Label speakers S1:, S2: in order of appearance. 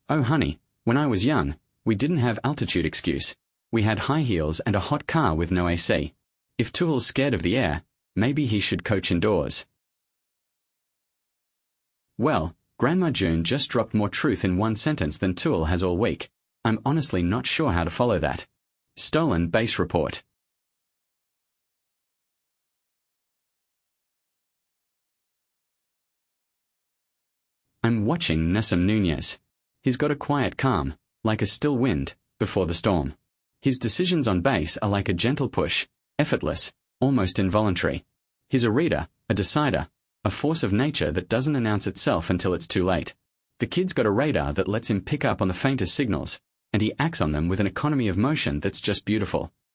S1: Oh honey, when I was young, we didn't have altitude excuse. We had high heels and a hot car with no AC. If Tool's scared of the air, maybe he should coach indoors. Well, Grandma June just dropped more truth in one sentence than Tool has all week. I'm honestly not sure how to follow that. Stolen base report. I'm watching Nessim Nunez. He's got a quiet calm, like a still wind, before the storm. His decisions on base are like a gentle push, effortless, almost involuntary. He's a reader, a decider, a force of nature that doesn't announce itself until it's too late. The kid's got a radar that lets him pick up on the faintest signals, and he acts on them with an economy of motion that's just beautiful.